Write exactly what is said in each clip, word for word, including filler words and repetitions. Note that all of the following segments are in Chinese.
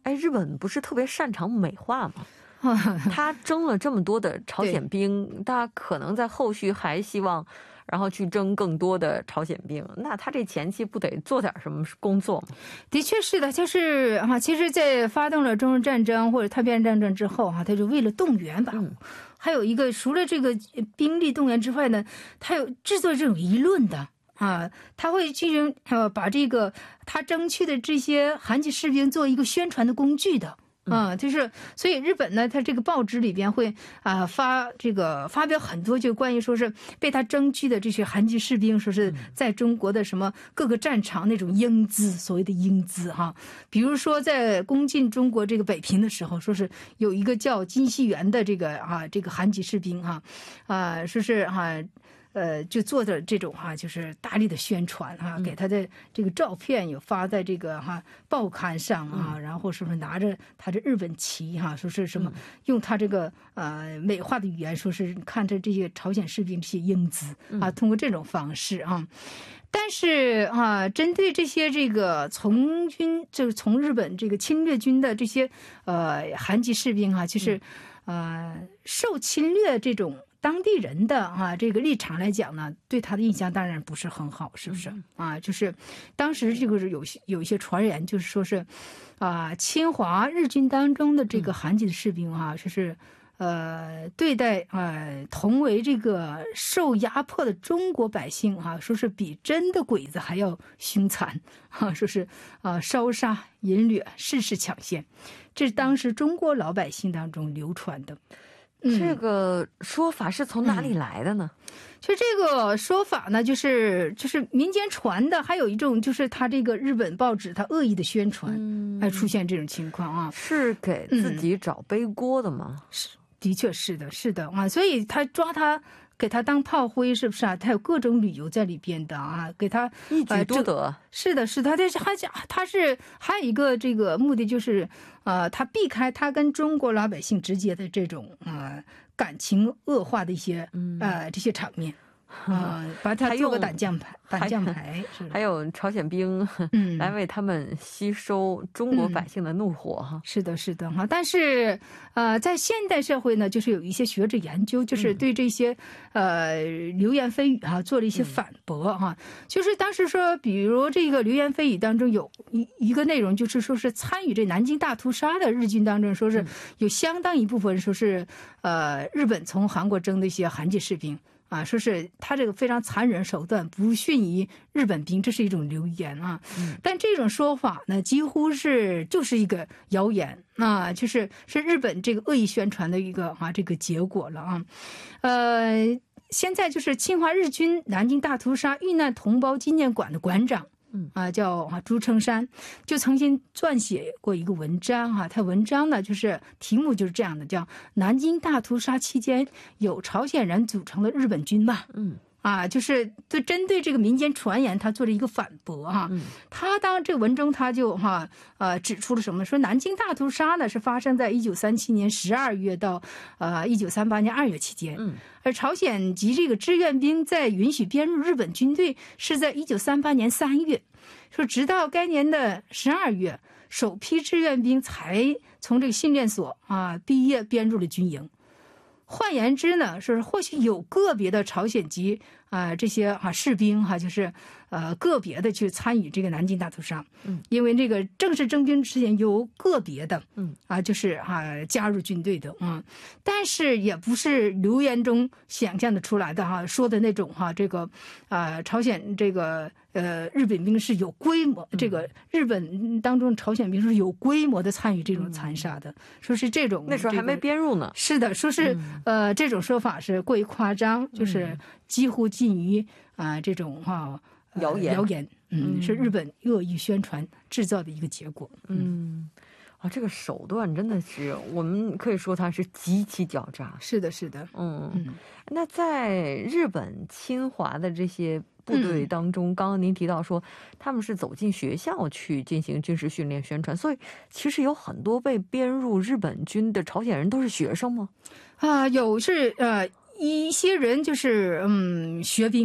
哎，日本不是特别擅长美化吗？他征了这么多的朝鲜兵，他可能在后续还希望然后去征更多的朝鲜兵，那他这前期不得做点什么工作吗？ 的确是的，就是啊，其实在发动了中日战争或者太平洋战争之后哈，他就为了动员吧， 嗯， 还有一个除了这个兵力动员之外呢，他有制作这种舆论的啊，他会进行呃把这个他争取的这些韩籍士兵做一个宣传的工具的。啊、嗯，就是所以日本呢，他这个报纸里边会啊、呃、发这个发表很多就关于说是被他征集的这些韩籍士兵，说是在中国的什么各个战场那种英姿，所谓的英姿哈，比如说在攻进中国这个北平的时候，说是有一个叫金熙元的这个啊这个韩籍士兵哈啊说是哈。呃，就做的这种哈、啊，就是大力的宣传哈、啊，给他的这个照片有发在这个哈、啊、报刊上啊， 嗯、 然后说是拿着他的日本旗哈、啊，说是什么、嗯、用他这个呃美化的语言，说是看着这些朝鲜士兵这些英姿啊，通过这种方式啊。但是啊，针对这些这个从军，就是从日本这个侵略军的这些呃韩籍士兵啊，就是呃受侵略这种。当地人的啊这个立场来讲呢，对他的印象当然不是很好，是不是啊？就是当时这个是有有一些传言，就是说是啊，侵华日军当中的这个韩籍的士兵啊，就是呃对待呃同为这个受压迫的中国百姓啊，说是比真的鬼子还要凶残啊，说是啊烧杀淫掠，事事抢先，这是当时中国老百姓当中流传的。 这个说法是从哪里来的呢？ 嗯、就这个说法呢，就是就是民间传的，还有一种就是他这个日本报纸他恶意的宣传，哎、嗯，出现这种情况啊， 是给自己找背锅的吗？ 嗯、是，的确是的，是的啊，所以他抓他。给他当炮灰是不是啊？他有各种理由在里边的啊，给他一举多得。呃、 是的，是的，他他他是还有一个这个目的就是，呃，他避开他跟中国老百姓直接的这种呃感情恶化的一些呃这些场面。啊、呃，把他做个挡箭牌，挡箭牌， 还有朝鲜兵，嗯，来为他们吸收中国百姓的怒火哈、嗯。 是的，是的哈。但是，呃，在现代社会呢，就是有一些学者研究，就是对这些、嗯、呃流言蜚语哈做了一些反驳哈、嗯。就是当时说，比如这个流言蜚语当中有一一个内容，就是说是参与这南京大屠杀的日军当中，说是有相当一部分说是呃日本从韩国征的一些韩籍士兵。啊，说是他这个非常残忍手段不逊于日本兵，这是一种流言啊。嗯、但这种说法呢，几乎是就是一个谣言啊，就是是日本这个恶意宣传的一个啊这个结果了啊。呃，现在就是侵华日军南京大屠杀遇难同胞纪念馆的馆长。嗯啊，叫啊朱成山，就曾经撰写过一个文章哈、啊，他文章呢就是题目就是这样的，叫南京大屠杀期间有朝鲜人组成了日本军吧，嗯。啊，就是对针对这个民间传言，他做了一个反驳哈、啊。嗯、他当这个文中他就哈呃指出了什么？说南京大屠杀呢是发生在一九三七年十二月到呃一九三八年二月期间，嗯，而朝鲜及这个志愿兵在允许编入日本军队是在一九三八年三月，说直到该年的十二月，首批志愿兵才从这个训练所啊毕业编入了军营。换言之呢，是或许有个别的朝鲜籍啊、呃、这些啊士兵哈、啊，就是呃个别的去参与这个南京大屠杀，嗯，因为这个正式征兵之前有个别的，嗯啊就是啊加入军队的啊、嗯，但是也不是流言中想象的出来的哈、啊，说的那种哈、啊、这个啊朝鲜这个呃日本兵是有规模，嗯、这个日本当中朝鲜兵是有规模的参与这种残杀的，嗯、说是这种、 那时候还没编入呢， 这个、是的，说是。嗯呃，这种说法是过于夸张，就是几乎近于啊、呃、这种哈、啊呃、谣言， 谣言，嗯，嗯是日本恶意宣传制造的一个结果。 嗯，啊、哦，这个手段真的是，我们可以说它是极其狡诈。 是的，是的， 嗯，嗯那在日本侵华的这些部队当中，嗯、刚刚您提到说他们是走进学校去进行军事训练宣传，所以其实有很多被编入日本军的朝鲜人都是学生吗？ 啊、呃，有是呃一些人就是嗯学兵，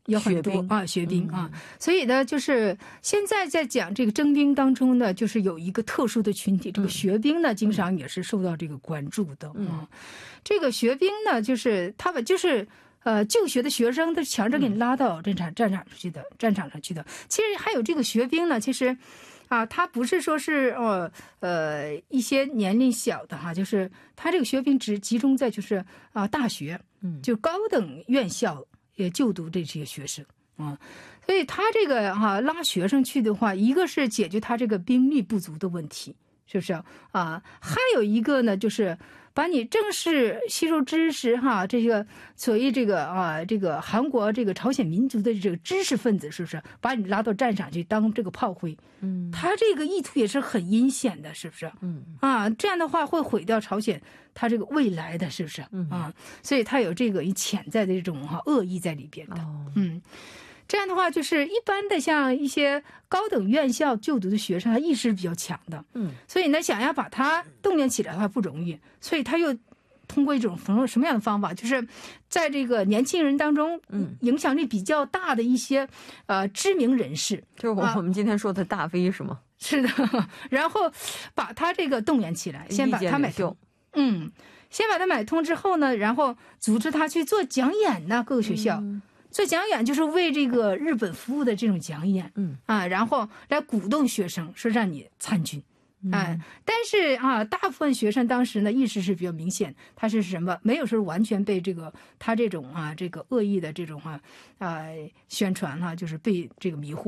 有很多啊，学兵啊，所以呢，就是现在在讲这个征兵当中呢，就是有一个特殊的群体，这个学兵呢，经常也是受到这个关注的啊。这个学兵呢，就是他们就是呃就学的学生，他强制给你拉到战场战场上去的，战场上去的。其实还有这个学兵呢，其实啊，他不是说是呃呃一些年龄小的哈，就是他这个学兵只集中在就是啊大学，嗯，就高等院校。也就读这些学生啊，所以他这个哈、啊、拉学生去的话，一个是解决他这个兵力不足的问题，是不是啊？还有一个呢，就是把你正式吸收知识哈，这个所谓这个啊这个韩国这个朝鲜民族的这个知识分子，是不是把你拉到战场去当这个炮灰？嗯，他这个意图也是很阴险的，是不是？嗯啊，这样的话会毁掉朝鲜他这个未来的，是不是？嗯啊，所以他有这个潜在的这种哈、啊、恶意在里边的。哦、嗯，这样的话就是一般的像一些高等院校就读的学生，他意识比较强的。嗯，所以呢，想要把他动员起来的话不容易，所以他又通过一种什么样的方法，就是在这个年轻人当中，嗯，影响力比较大的一些呃知名人士， 就是我们今天说的大 V 是吗？ 是的，然后把他这个动员起来，先把他买通，嗯，先把他买通之后呢，然后组织他去做讲演呢，各个学校、嗯、做讲演，就是为这个日本服务的这种讲演，嗯啊，然后来鼓动学生说让你参军。哎、嗯，但是啊，大部分学生当时呢意识是比较明显，他是什么？没有说完全被这个他这种啊这个恶意的这种啊啊宣传哈、啊，就是被这个迷惑。